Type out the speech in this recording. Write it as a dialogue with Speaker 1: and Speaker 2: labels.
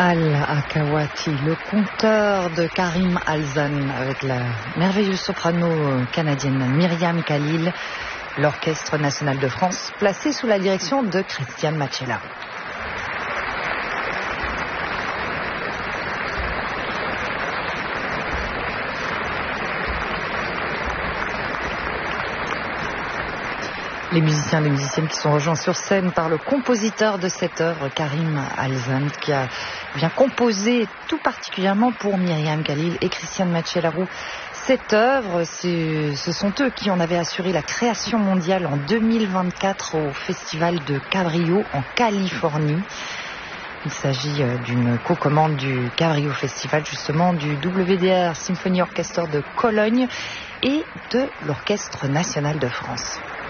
Speaker 1: Al-Akawati, le conteur de Karim Alzan, avec la merveilleuse soprano canadienne Myriam Khalil, l'Orchestre national de France, placé sous la direction de Christian Macella. Les musiciens et les musiciennes qui sont rejoints sur scène par le compositeur de cette œuvre, Karim Alzan, qui a bien composé tout particulièrement pour Myriam Khalil et Christian Macella. Cette œuvre, ce sont eux qui en avaient assuré la création mondiale en 2024 au Festival de Cabrillo en Californie. Il s'agit d'une cocommande du Cabrillo Festival, justement, du WDR Symphony Orchestra de Cologne et de l'Orchestre national de France.